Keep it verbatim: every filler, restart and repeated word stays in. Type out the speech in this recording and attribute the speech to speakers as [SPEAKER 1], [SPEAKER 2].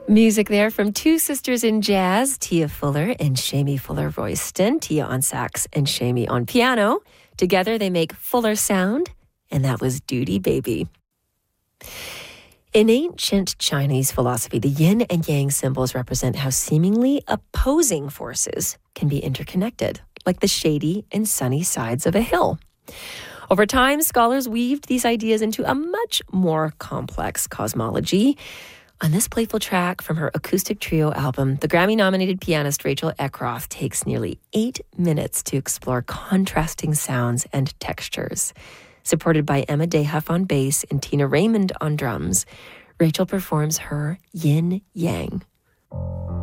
[SPEAKER 1] Music there from two sisters in jazz, Tia Fuller and Shamie Fuller-Royston. Tia on sax and Shamie on piano. Together they make Fuller Sound, and that was Duty Baby. In ancient Chinese philosophy, the yin and yang symbols represent how seemingly opposing forces can be interconnected, like the shady and sunny sides of a hill. Over time, scholars weaved these ideas into a much more complex cosmology. On this playful track from her acoustic trio album, the Grammy-nominated pianist Rachel Eckroth takes nearly eight minutes to explore contrasting sounds and textures. Supported by Emma Dehuff on bass and Tina Raymond on drums, Rachel performs her Yin Yang.